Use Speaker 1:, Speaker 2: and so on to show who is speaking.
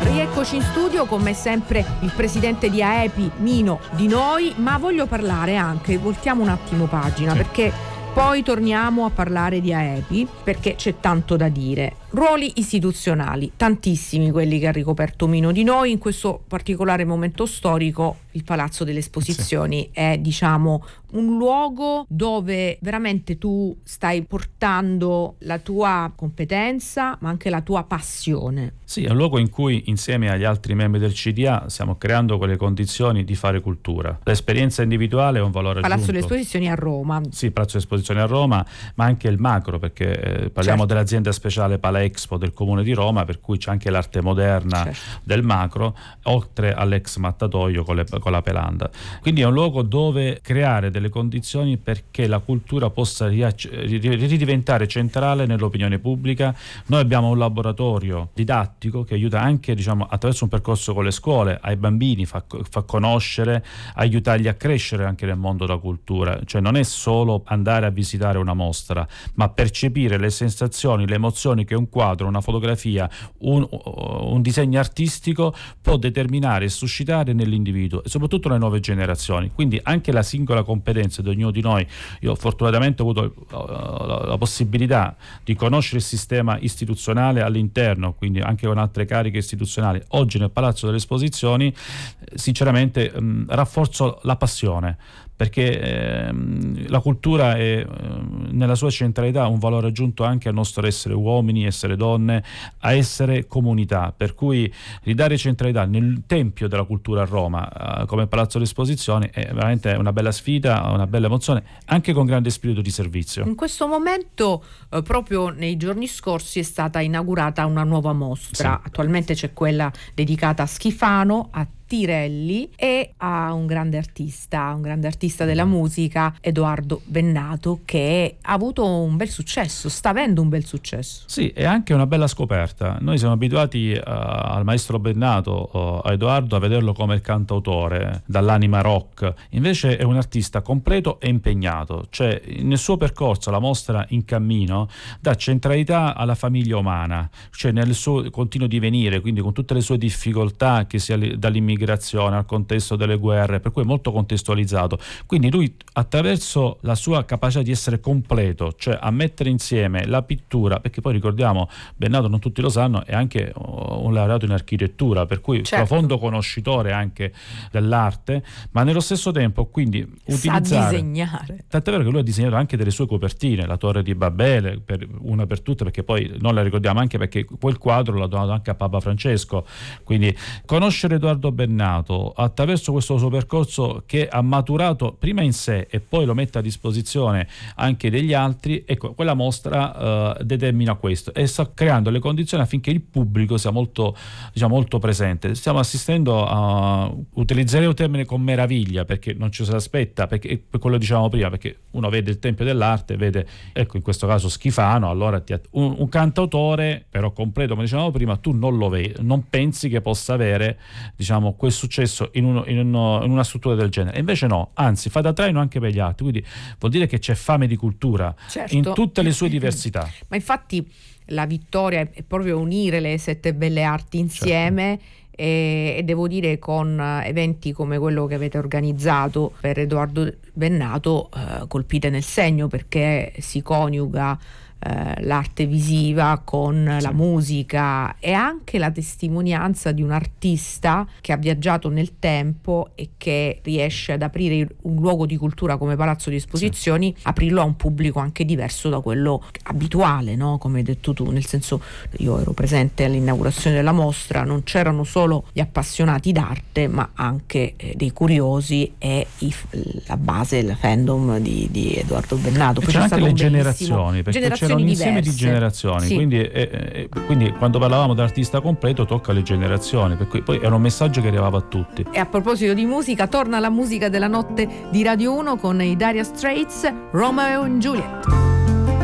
Speaker 1: Rieccoci in studio, come sempre il presidente di AEPI, Mino Di Noi, ma voglio parlare anche, voltiamo un attimo pagina, perché poi torniamo a parlare di AEPI, perché c'è tanto da dire. Ruoli istituzionali, tantissimi quelli che ha ricoperto Mino Di Noi. In questo particolare momento storico il Palazzo delle Esposizioni è, diciamo, un luogo dove veramente tu stai portando la tua competenza, ma anche la tua passione.
Speaker 2: Sì, è un luogo in cui insieme agli altri membri del CDA stiamo creando quelle condizioni di fare cultura. L'esperienza individuale è un valore aggiunto.
Speaker 1: Palazzo delle Esposizioni a Roma.
Speaker 2: Sì, Palazzo delle Esposizioni a Roma, ma anche il macro, perché parliamo dell'azienda speciale Palexpo del Comune di Roma, per cui c'è anche l'arte moderna del macro, oltre all'ex mattatoio con la Pelanda. Quindi è un luogo dove creare delle condizioni perché la cultura possa ridiventare centrale nell'opinione pubblica. Noi abbiamo un laboratorio didattico che aiuta anche, diciamo, attraverso un percorso con le scuole ai bambini, fa conoscere, aiutarli a crescere anche nel mondo della cultura. Cioè non è solo andare a visitare una mostra, ma percepire le sensazioni, le emozioni che un quadro, una fotografia, un disegno artistico può determinare e suscitare nell'individuo, e soprattutto nelle nuove generazioni. Quindi anche la singola competenza di ognuno di noi. Io fortunatamente ho avuto la possibilità di conoscere il sistema istituzionale all'interno, quindi anche con altre cariche istituzionali. Oggi nel Palazzo delle Esposizioni sinceramente rafforzo la passione, perché la cultura è nella sua centralità un valore aggiunto anche al nostro essere uomini, essere donne, a essere comunità, per cui ridare centralità nel tempio della cultura a Roma come Palazzo delle Esposizioni è veramente una bella sfida, una bella emozione, anche con grande spirito di servizio.
Speaker 1: In questo momento proprio nei giorni scorsi è stata inaugurata una nuova mostra.
Speaker 2: Sì.
Speaker 1: Attualmente c'è quella dedicata a Schifano, a Tirelli e a un grande artista della musica, Edoardo Bennato, che ha avuto un bel successo, sta avendo un bel successo.
Speaker 2: Sì, è anche una bella scoperta. Noi siamo abituati al maestro Bennato, a Edoardo, a vederlo come il cantautore dall'anima rock. Invece è un artista completo e impegnato, cioè nel suo percorso la mostra In Cammino dà centralità alla famiglia umana, cioè nel suo continuo divenire, quindi con tutte le sue difficoltà, che sia dall'immigrazione al contesto delle guerre, per cui è molto contestualizzato. Quindi lui, attraverso la sua capacità di essere completo, cioè a mettere insieme la pittura, perché poi ricordiamo Bennato, non tutti lo sanno, è anche un laureato in architettura, per cui profondo conoscitore anche dell'arte, ma nello stesso tempo quindi utilizzare,
Speaker 1: sa disegnare.
Speaker 2: Tant'è vero che lui ha disegnato anche delle sue copertine, la Torre di Babele, una per tutte, perché poi non la ricordiamo, anche perché quel quadro l'ha donato anche a Papa Francesco. Quindi conoscere Edoardo Bennato attraverso questo suo percorso, che ha maturato prima in sé e poi lo mette a disposizione anche degli altri, ecco, quella mostra determina questo e sta creando le condizioni affinché il pubblico sia molto, diciamo, molto presente. Stiamo assistendo a, utilizzerei un termine con meraviglia, perché non ci si aspetta, perché per quello dicevamo prima, perché uno vede il Tempio dell'Arte, vede, ecco, in questo caso Schifano, allora un cantautore però completo, come dicevamo prima, tu non lo vedi, non pensi che possa avere, diciamo, quel successo in una struttura del genere. E invece no, anzi fa da traino anche per gli altri, quindi vuol dire che c'è fame di cultura in tutte le sue diversità.
Speaker 1: Ma infatti la vittoria è proprio unire le 7 belle arti insieme. E devo dire, con eventi come quello che avete organizzato per Edoardo Bennato, colpite nel segno, perché si coniuga l'arte visiva con la musica e anche la testimonianza di un artista che ha viaggiato nel tempo e che riesce ad aprire un luogo di cultura come Palazzo di Esposizioni, aprirlo a un pubblico anche diverso da quello abituale, no? Come hai detto tu, nel senso, io ero presente all'inaugurazione della mostra, non c'erano solo gli appassionati d'arte ma anche dei curiosi e la base, il fandom di Edoardo Bennato.
Speaker 2: C'è anche le generazioni, perché c'era un insieme di generazioni,
Speaker 1: sì.
Speaker 2: quindi quando parlavamo dell'artista completo tocca le generazioni, per cui poi era un messaggio che arrivava a tutti.
Speaker 1: E a proposito di musica, torna la musica della notte di Radio 1 con i Dire Straits, Romeo and Juliet.